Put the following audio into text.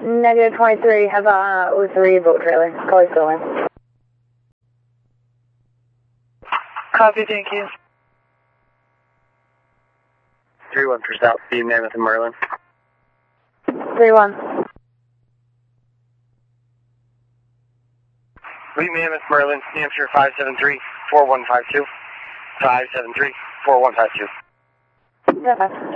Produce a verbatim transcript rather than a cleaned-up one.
Negative twenty-three, have a O three boat trailer. Call going. Copy, thank you. three one for South Sea, Mammoth and Merlin. three one. Lee Mammoth, Merlin, New Hampshire five seven three, four one five two. five seven three, four one five two. Yeah.